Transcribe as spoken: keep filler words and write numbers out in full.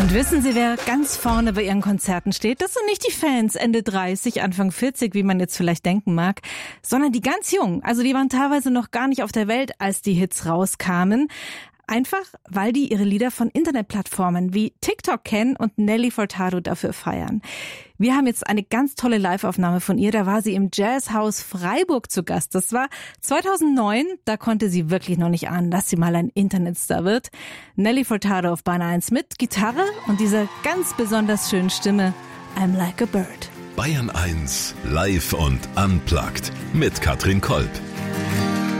Und wissen Sie, wer ganz vorne bei Ihren Konzerten steht? Das sind nicht die Fans Ende dreißig, Anfang vierzig, wie man jetzt vielleicht denken mag, sondern die ganz Jungen. Also die waren teilweise noch gar nicht auf der Welt, als die Hits rauskamen. Einfach, weil die ihre Lieder von Internetplattformen wie TikTok kennen und Nelly Furtado dafür feiern. Wir haben jetzt eine ganz tolle Live-Aufnahme von ihr. Da war sie im Jazzhaus Freiburg zu Gast. Das war zweitausendneun. Da konnte sie wirklich noch nicht ahnen, dass sie mal ein Internetstar wird. Nelly Furtado auf Bahn eins mit Gitarre und dieser ganz besonders schönen Stimme I'm Like a Bird. Bayern eins live und unplugged mit Katrin Kolb.